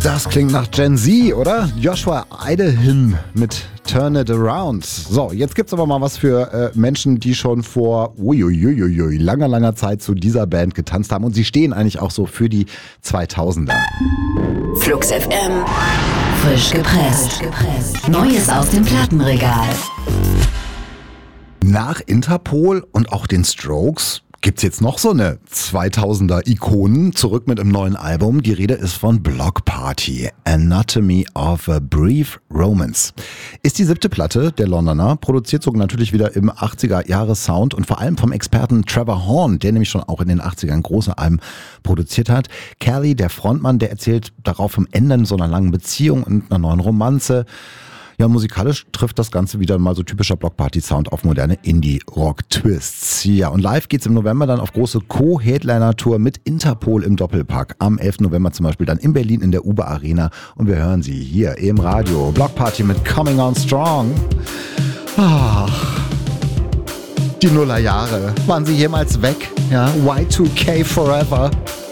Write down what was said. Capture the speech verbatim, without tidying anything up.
Das klingt nach Gen Z, oder? Joshua Idaho mit Turn It Around. So, jetzt gibt's aber mal was für äh, Menschen, die schon vor uiuiuiui, langer, langer Zeit zu dieser Band getanzt haben. Und sie stehen eigentlich auch so für die zweitausender. Flux F M. Frisch gepresst. Neues aus dem Plattenregal. Nach Interpol und auch den Strokes gibt's jetzt noch so eine zweitausender-Ikonen, zurück mit einem neuen Album. Die Rede ist von Bloc Party, Anatomy of a Brief Romance. Ist die siebte Platte der Londoner, produziert sogar natürlich wieder im achtziger-Jahres-Sound und vor allem vom Experten Trevor Horn, der nämlich schon auch in den achtzigern große Alben produziert hat. Kelly, der Frontmann, der erzählt darauf vom Ende so einer langen Beziehung und einer neuen Romanze. Ja, musikalisch trifft das Ganze wieder mal so typischer Block-Party-Sound auf moderne Indie-Rock-Twists. Ja, und live geht's im November dann auf große Co-Headliner-Tour mit Interpol im Doppelpack. Am elften November zum Beispiel dann in Berlin in der Uber Arena. Und wir hören sie hier im Radio. Block Party mit Coming On Strong. Ach, die Nullerjahre. Waren sie jemals weg? Ja, Y two K forever.